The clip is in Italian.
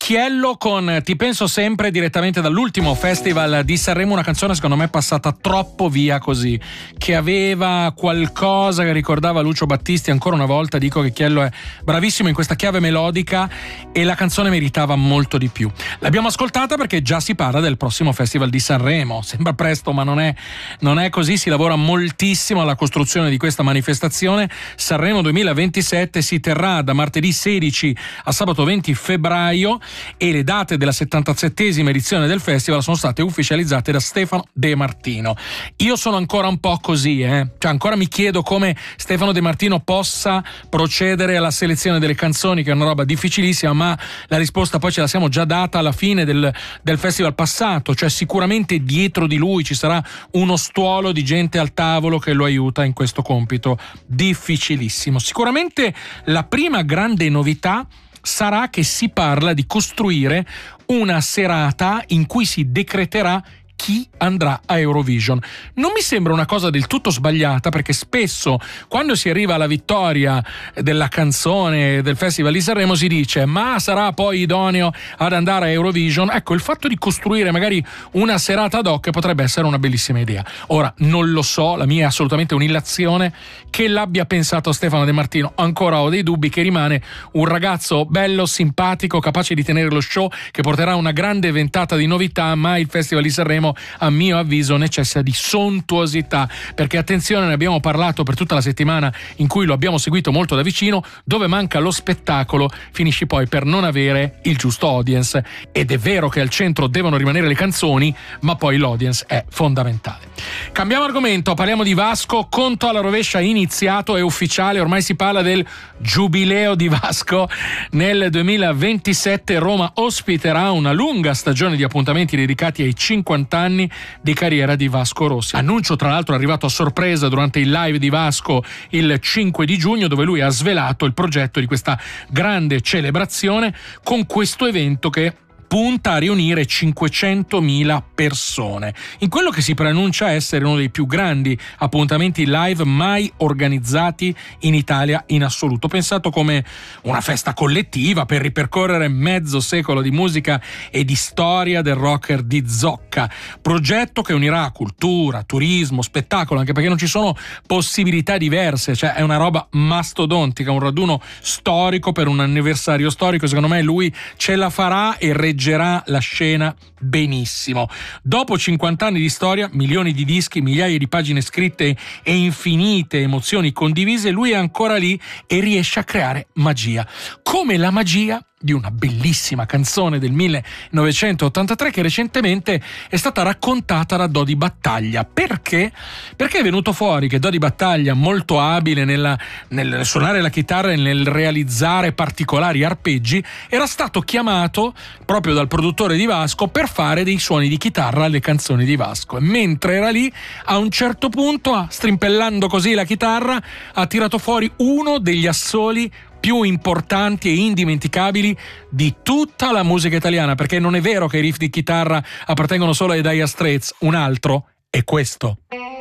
Chiello con Ti penso sempre, direttamente dall'ultimo festival di Sanremo, una canzone secondo me passata troppo via così, che aveva qualcosa che ricordava Lucio Battisti. Ancora una volta dico che Chiello è bravissimo in questa chiave melodica e la canzone meritava molto di più. L'abbiamo ascoltata perché già si parla del prossimo festival di Sanremo, sembra presto ma non è così, si lavora moltissimo alla costruzione di questa manifestazione. Sanremo 2027 si terrà da martedì 16 a sabato 20 febbraio e le date della 77esima edizione del festival sono state ufficializzate da Stefano De Martino. Io sono ancora un po' così, cioè ancora mi chiedo come Stefano De Martino possa procedere alla selezione delle canzoni, che è una roba difficilissima, ma la risposta poi ce la siamo già data alla fine del festival passato, cioè sicuramente dietro di lui ci sarà uno stuolo di gente al tavolo che lo aiuta in questo compito difficilissimo. Sicuramente la prima grande novità sarà che si parla di costruire una serata in cui si decreterà chi andrà a Eurovision. Non mi sembra una cosa del tutto sbagliata, perché spesso quando si arriva alla vittoria della canzone del Festival di Sanremo si dice ma sarà poi idoneo ad andare a Eurovision. Ecco, il fatto di costruire magari una serata ad hoc potrebbe essere una bellissima idea. Ora non lo so, la mia è assolutamente un'illazione. Che l'abbia pensato Stefano De Martino ancora ho dei dubbi, che rimane un ragazzo bello, simpatico, capace di tenere lo show, che porterà una grande ventata di novità, ma il Festival di Sanremo a mio avviso necessita di sontuosità, perché attenzione, ne abbiamo parlato per tutta la settimana in cui lo abbiamo seguito molto da vicino, dove manca lo spettacolo finisci poi per non avere il giusto audience. Ed è vero che al centro devono rimanere le canzoni, ma poi l'audience è fondamentale. Cambiamo argomento, parliamo di Vasco. Conto alla rovescia iniziato, è ufficiale, ormai si parla del giubileo di Vasco. Nel 2027 Roma ospiterà una lunga stagione di appuntamenti dedicati ai 50 anni di carriera di Vasco Rossi. Annuncio tra l'altro arrivato a sorpresa durante il live di Vasco il 5 di giugno, dove lui ha svelato il progetto di questa grande celebrazione con questo evento che punta a riunire 500.000 persone in quello che si preannuncia essere uno dei più grandi appuntamenti live mai organizzati in Italia in assoluto, pensato come una festa collettiva per ripercorrere mezzo secolo di musica e di storia del rocker di Zocca, progetto che unirà cultura, turismo, spettacolo, anche perché non ci sono possibilità diverse, cioè è una roba mastodontica, un raduno storico per un anniversario storico. Secondo me lui ce la farà e reggerà la scena benissimo. Dopo 50 anni di storia, milioni di dischi, migliaia di pagine scritte e infinite emozioni condivise, lui è ancora lì e riesce a creare magia, come la magia di una bellissima canzone del 1983 che recentemente è stata raccontata da Dodi Battaglia. Perché? Perché è venuto fuori che Dodi Battaglia, molto abile nel suonare la chitarra e nel realizzare particolari arpeggi, era stato chiamato proprio dal produttore di Vasco per fare dei suoni di chitarra alle canzoni di Vasco, e mentre era lì a un certo punto, strimpellando così la chitarra, ha tirato fuori uno degli assoli più importanti e indimenticabili di tutta la musica italiana, perché non è vero che i riff di chitarra appartengono solo ai Dire Straits, un altro è questo.